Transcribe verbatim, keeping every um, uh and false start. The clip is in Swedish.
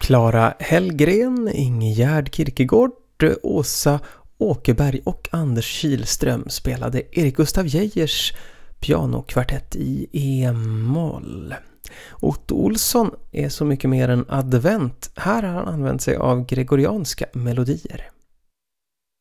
Clara Hellgren, Ingegärd Kierkegaard, Åsa Åkerberg och Anders Kihlström spelade Erik Gustav Geijers pianokvartett i E-moll. Otto Olsson är så mycket mer än advent. Här har han använt sig av gregorianska melodier.